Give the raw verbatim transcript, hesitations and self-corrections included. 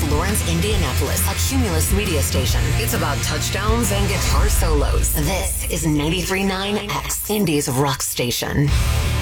Lawrence, Indianapolis, a Cumulus media station. It's about touchdowns and guitar solos. This is ninety-three point nine X, Indy's rock station.